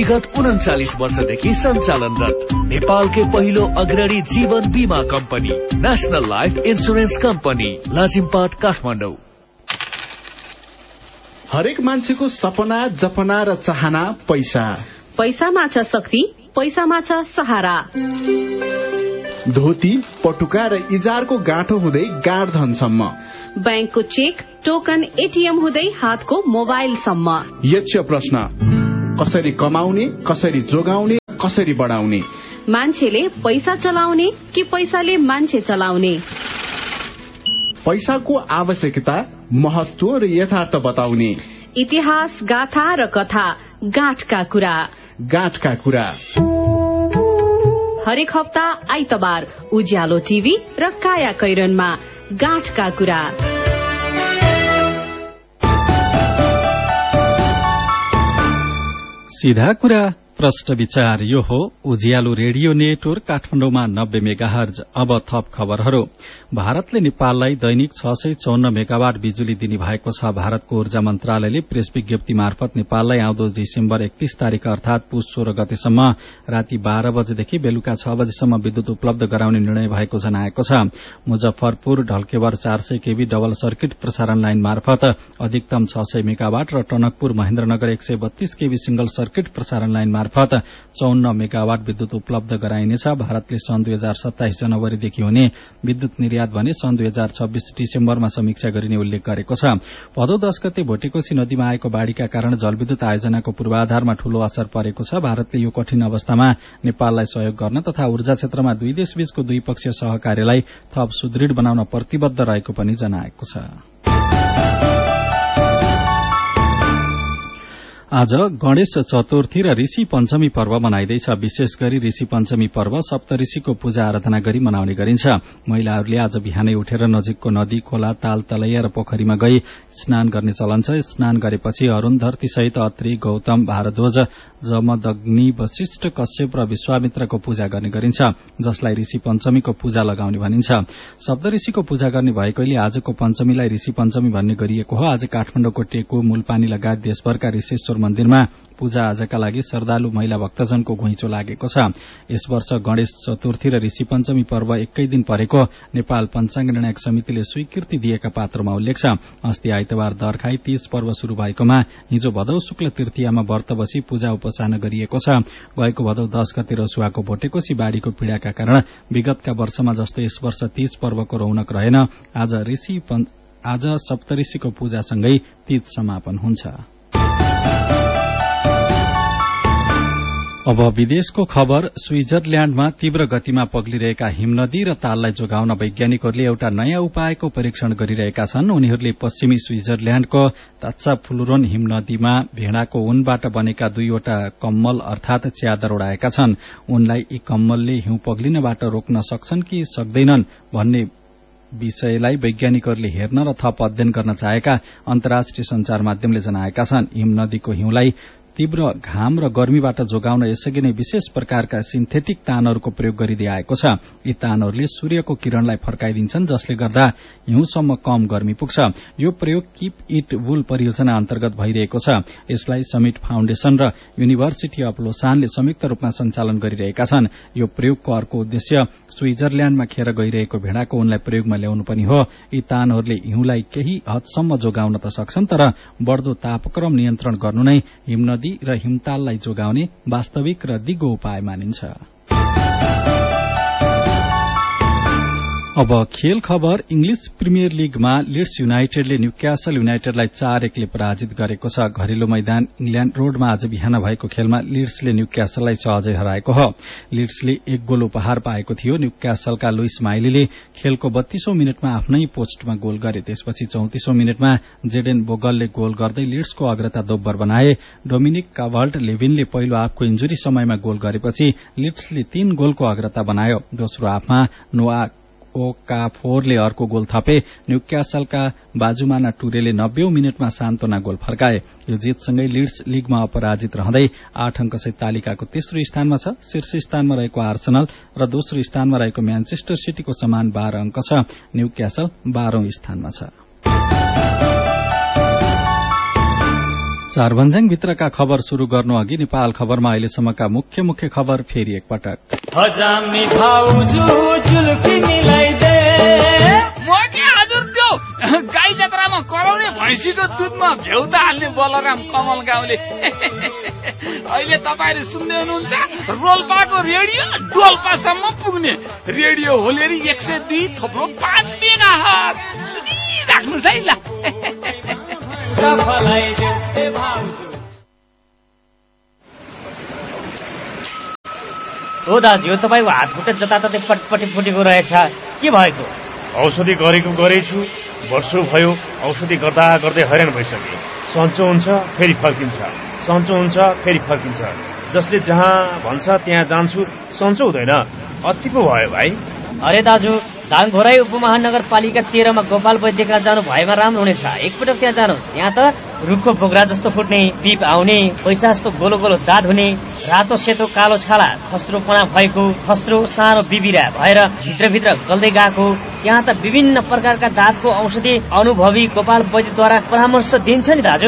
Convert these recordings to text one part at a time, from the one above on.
विगत 39 वर्षदेखि सञ्चालनरत नेपालकै पहिलो अग्रणी जीवन बीमा company national life insurance company Lazimpat Kathmandu. हरेक मान्छेको सपना, जपना र चाहना पैसा। पैसामा छ शक्ति, पैसामा छ सहारा। धोती, पटुका र इजारको गाँठो हुँदै गाड धनसम्म, बैंकको चेक, टोकन, एटीएम हुँदै हातको मोबाइलसम्म। यक्ष प्रश्न, कसरी कमाउने, कसरी जोगाउने, कसरी बढाउने? मान्छेले पैसा चलाउने कि पैसाले मान्छे चलाउने? पैसाको आवश्यकता, महत्व र यथार्थ बताउने। इतिहास, गाथा र कथा, गाँठका कुरा। गाँठका कुरा हरेक हप्ता आइतबार उज्यालो टिभी र काया कैरनमा गाँठका कुरा। सीधा कुरा, प्रश्न विचार। यो हो उज्यालो रेडियो नेटवर्क काठमाडौँमा 90 मेगाहर्ज। अब थप खबरहरू। भारतले नेपाललाई दैनिक 654 मेगावाट बिजुली दिने भएको छ। भारतको ऊर्जा मन्त्रालयले प्रेस विज्ञप्ति मार्फत नेपाललाई आउँदो डिसेम्बर 31 तारिक अर्थात पुस 16 गतेसम्म राति 12 बजेदेखि बेलुका 6 बजेसम्म विद्युत उपलब्ध गराउने निर्णय भएको जनाएको छ। मुजफ्फरपुर ढल्केवर 400 केभी डबल सर्किट प्रसारण लाइन मार्फत अधिकतम 600 मेगावाट र टनकपुर महेन्द्रनगर 132 केभी सिंगल सर्किट प्रसारण लाइन मार्फत 54 मेगावाट विद्युत उपलब्ध गराइनेछ। भारतले सन् 2027 जनवरीदेखि हुने विद्युत निर्यात भने सन् 2026 डिसेम्बरमा समीक्षा गरिने उल्लेख गरेको छ। भदौ 10 गते भोटेकोशी नदीमा आएको बाढ़ीका कारण जलविद्युत आयोजनाको पूर्वाधारमा ठूलो असर परेको छ। भारतले यो कठिन अवस्थामा नेपाललाई सहयोग गर्न तथा ऊर्जा क्षेत्रमा दुई देशबीचको द्विपक्षीय सहकार्यलाई थप सुदृढ़ बनाउन प्रतिबद्ध रहेको पनि जनाएको छ। आज गणेश चतुर्थी र ऋषि पञ्चमी पर्व मनाइँदैछ। विशेष गरी ऋषि पञ्चमी पर्व सप्तऋषिको पूजा आराधना गरी मनाउने गरिन्छ। महिलाहरूले आज बिहानै उठेर नजिकको नदी, खोला, ताल, तलैया र पोखरीमा गई स्नान गर्ने चलन छ। स्नान गरेपछि अरूण, धरती सहित अत्रि, गौतम, भारद्वाज, जमदग्नि, वशिष्ठ, कश्यप र विश्वामित्रको पूजा गर्ने गरिन्छ, जसलाई ऋषि पञ्चमीको पूजा लगाउने भनिन्छ। सप्तऋषिको पूजा गर्ने भएकोले आजको पञ्चमीलाई ऋषि पञ्चमी भन्ने गरिएको हो। आज काठमाडौँको टेकु, मूलपानी लगायत देशभरका ऋषेश्वर मन्दिरमा पूजा आजका लागि श्रद्धालु महिला भक्तजनको घुइँचो लागेको छ। यस वर्ष गणेश चतुर्थी र ऋषि पञ्चमी पर्व एकै दिन परेको नेपाल पञ्चाङ्ग निर्णायक समितिले स्वीकृति दिएका पात्रमा उल्लेख छ। अस्ति आइतबार दर्खाई तीज पर्व शुरू भएकोमा हिजो भदौ शुक्ल तृतीयामा व्रत बसी पूजा उपासना गरिएको छ। गएको भदौ 10 गते रसुवाको भोटेकोशी बाढ़ीको पीड़ाका कारण विगतका वर्षमा जस्तो यस वर्ष तीज पर्वको रौनक रहेन। आज सप्तऋषिको पूजासँगै तीज समापन हुन्छ। अब विदेशको खबर। स्विजरल्याण्डमा तीव्र गतिमा पग्लिरहेका हिमनदी र ताललाई जोगाउन वैज्ञानिकहरूले एउटा नयाँ उपायको परीक्षण गरिरहेका छन्। उनीहरूले पश्चिमी स्विजरल्याण्डको तात्साफुलुरोन हिमनदीमा भेड़ाको ऊनबाट बनेका 2वटा कम्मल अर्थात च्यादर उडाएका छन्। उनलाई यी कम्मलले हिउँ पग्लिनबाट रोक्न सक्छन् कि सक्दैनन् भन्ने विषयलाई वैज्ञानिकहरूले हेर्न र थप अध्ययन गर्न चाहेका अन्तर्राष्ट्रिय संचार माध्यमले जनाएका छन्। हिमनदीको हिउँलाई तीव्र घाम र गर्मीबाट जोगाउन यसअघि नै विशेष प्रकारका सिन्थेटिक तानहरूको प्रयोग गरिँदै आएको छ। यी तानहरूले सूर्यको किरणलाई फर्काइदिन्छन्, जसले गर्दा हिउँसम्म कम गर्मी पुग्छ। यो प्रयोग कीप इट वुल परियोजना अन्तर्गत भइरहेको छ। यसलाई समिट फाउन्डेशन र युनिभर्सिटी अफ लोसानले संयुक्त रूपमा सञ्चालन गरिरहेका छन्। यो प्रयोगको अर्को उद्देश्य स्विजरल्याण्डमा खेर गइरहेको भेड़ाको उनलाई प्रयोगमा ल्याउनु पनि हो। यी तानहरूले हिउँलाई केही हदसम्म जोगाउन त सक्छन्, तर बढ़दो तापक्रम नियन्त्रण गर्नु नै हिमनदी र हिमताललाई जोगाउने वास्तविक र दिगो उपाय मानिन्छ। अब खेल खबर। इंग्लिश प्रिमियर लीगमा लिड्स युनाइटेडले न्यूक्यासल युनाइटेडलाई 4-1 ले पराजित गरेको छ। घरेलु मैदान इंग्ल्याण्ड रोडमा आज बिहान भएको खेलमा लिड्सले न्यूक्यासललाई 6-0 हराएको हो। लिड्सले 1 गोल उपहार पाएको थियो। न्यूक्यासलका लुइस माइलीले खेलको 32औं मिनटमा आफ्नै पोस्टमा गोल गरे। त्यसपछि 34औं मिनटमा जेडेन बोगलले गोल गर्दै लिड्सको अग्रता दोब्बर बनाए। डोमिनिक काभल्ट लेभिनले पहिलो हाफको इन्जुरी समयमा गोल गरेपछि लिड्सले 3 गोलको अग्रता बनायो। दोस्रो हाफमा नोआ ओकाफोरले अर्को गोल थपे। न्यूक्यासलका बाजुमाना टुरेले 90औं मिनटमा सान्तोना गोल फर्काए। यो जितसँगै लिड्स लीगमा अपराजित रहँदै 8 अंकसहित तालिकाको तेस्रो स्थानमा छ। शीर्ष स्थानमा रहेको आर्सेनल र दोस्रो स्थानमा रहेको म्यानचेस्टर सिटीको समान 12 अंक छ। न्यूक्यासल 12औं स्थानमा छ। चारभन्ज्याङ भित्रका खबर शुरू गर्नु अघि नेपाल खबरमा अहिलेसम्मका मुख्य खबर फेरि एकपटक। हजामी भाउजू जुल्फी मिलाइदे हजुर त्यो गाई जात्रामा कराउने भैँसीको दुधमा भ्यौता हाल्ने बलराम कमल गाउँले अहिले तपाईहरु सुन्दै हुनुहुन्छ रोल्पाको रेडियो डोल्पासम्म पुग्ने रेडियो होलेरी 102 थोप्लो 5 मेगाहर्ज सुनिराख्नुस् है ल। हो दाजु यो तपाईँको हात खुट्टा जताततै पटपटी फुटेको रहेछ, के भएको? औषधि गरेछु, वर्षौ भयो औषधि गर्दा गर्दै हैरान भइसके। सन्चो हुन्छ फेरि फर्किन्छ, सन्चो हुन्छ फेरि फर्किन्छ। जसले जहाँ भन्छ त्यहाँ जान्छु, सन्चो हुँदैन, अति पो भयो भाइ। अरे दाजु, दाङघोराई उपमहानगरपालिका 13 मा गोपाल वैद्य कहाँ जानु भएमा राम्रो हुनेछ। एकपटक त्यहाँ जानुहोस्। यहाँ त रुखको बोक्रा जस्तो फुट्ने, पिप आउने, पैसा जस्तो गोलो गोलो दाद हुने, रातो सेतो कालो छाला, खस्रोपना भएको, खस्रो सानो बिबिरा भएर भित्रभित्र गल्दै गएको। यहाँ त विभिन्न प्रकारका दादको औषधि अनुभवी गोपाल वैद्यद्वारा परामर्श दिन्छ नि दाजु।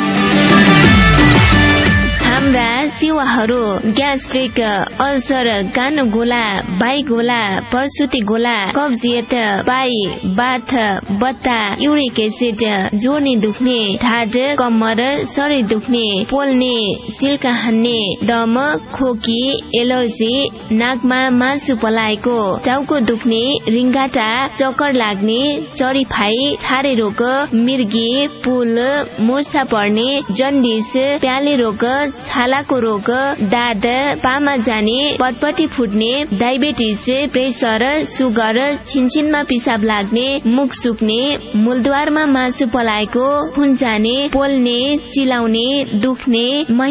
हाम्रा सेवाहरू ग्यास्ट्रिक, अल्सर, गानो गोला, बाई गोला, प्रसुति गोला, कब्जियत, by, bath, Batta, uric acid, जोर्नी दुख्ने, ढाड, कम्मर, शरीर दुख्ने, पोल्ने, सिल्का हान्ने, दम, खोकी, एलर्जी, नाकमा मासु पलाएको, टाउको दुख्ने, रिङ्गाटा, चक्कर लाग्ने, चरीफाई, छारे रोग, मिर्गी, पुल, मुर्छा पर्ने, जन्डिस, प्याले रोग, छालाको रोग, दाद, पामा जाने, पटपटी फुट्ने, डायबिटिज, प्रेसर, सुगर, छिनछिनमा पिसाब लाग्ने, मुख सुक्ने, मूलद्वारमा मासु पलाएको, खुन जाने, पोल्ने, चिलाउने, दुख्ने,